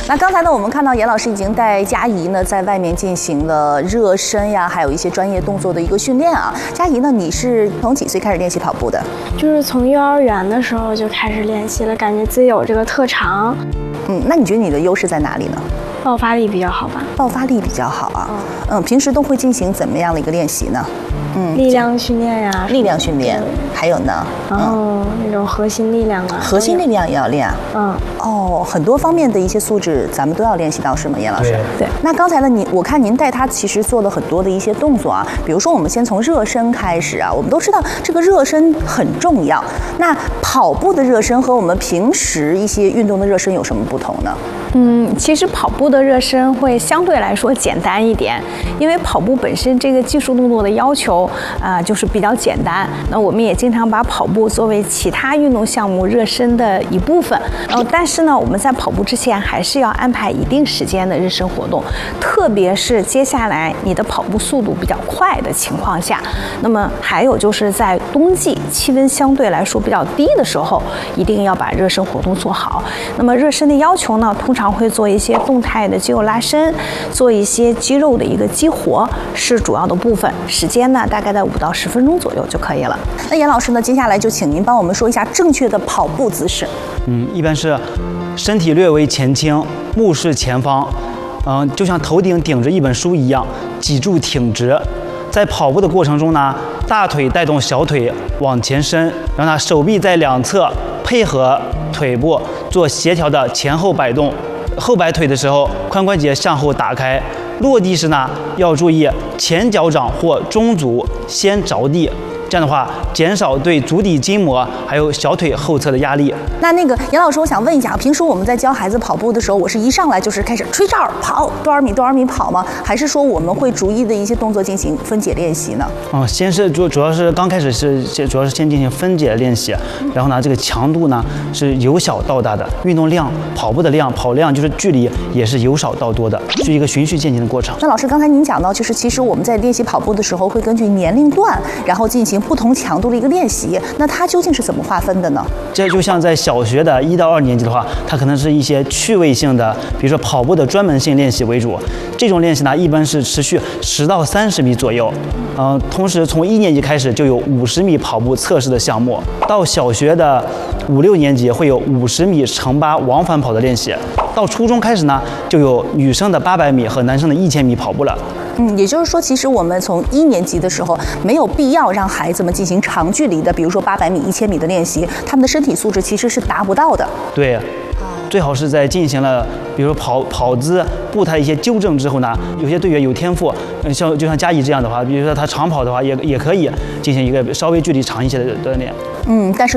那刚才呢，我们看到严老师已经带佳怡呢在外面进行了热身呀，还有一些专业动作的一个训练啊。佳怡呢，你是从几岁开始练习跑步的？ 就是从幼儿园的时候就开始练习了，感觉自己有这个特长。 那你觉得你的优势在哪里呢？ 爆发力比较好吧。 爆发力比较好啊。平时都会进行怎么样的一个练习呢？ 力量训练呀。 力量训练，还有呢？ 然后那种核心力量啊。 核心力量也要练啊。很多方面的一些素质咱们都要练习到，是吗，严老师？ 对。 那刚才呢，我看您带他其实做了很多的一些动作啊，比如说我们先从热身开始啊。我们都知道这个热身很重要。那跑步的热身和我们平时一些运动的热身有什么不同呢？ 其实跑步的热身会相对来说简单一点，因为跑步本身这个技术动作的要求就是比较简单。那我们也经常把跑步作为其他运动项目热身的一部分。但是呢，我们在跑步之前还是要安排一定时间的热身活动，特别是接下来你的跑步速度比较快的情况下。那么还有就是在冬季气温相对来说比较低的时候，一定要把热身活动做好。那么热身的要求呢，通常会做一些动态的肌肉拉伸，做一些肌肉的一个激活是主要的部分。时间呢，大概在5到10分钟左右就可以了。 那严老师呢，接下来就请您帮我们说一下正确的跑步姿势。 一般是身体略微前倾，目视前方，就像头顶顶着一本书一样，脊柱挺直。在跑步的过程中呢，大腿带动小腿往前伸，让它手臂在两侧配合腿部做协调的前后摆动。后摆腿的时候，髋关节向后打开；落地时呢，要注意前脚掌或中足先着地。这样的话，减少对足底筋膜还有小腿后侧的压力。 那个严老师，我想问一下，平时我们在教孩子跑步的时候，我是一上来就是开始吹哨跑多少米多少米跑吗？还是说我们会逐一的一些动作进行分解练习呢？ 先是主要是刚开始主要是先进行分解练习，然后呢，这个强度呢是由小到大的，运动量、跑步的量、跑量就是距离也是由少到多的，是一个循序渐进的过程。 那老师，刚才您讲到，就是其实我们在练习跑步的时候，会根据年龄段，然后进行不同强度的一个练习。那它究竟是怎么划分的呢？ 这就像在小学的1到2年级的话，它可能是一些趣味性的，比如说跑步的专门性练习为主。这种练习呢，一般是持续10到30米左右。同时从1年级开始就有50米跑步测试的项目，到小学的5、6年级会有50米乘8往返跑的练习，到初中开始呢，就有女生的800米和男生的1000米跑步了。 也就是说，其实我们从1年级的时候没有必要让孩子们进行长距离的，比如说800米、1000米的练习，他们的身体素质其实是达不到的。 对，最好是在进行了，比如说跑姿、步态一些纠正之后呢，有些队员有天赋，就像佳怡这样的话，比如说他长跑的话，也可以进行一个稍微距离长一些的锻炼。 但是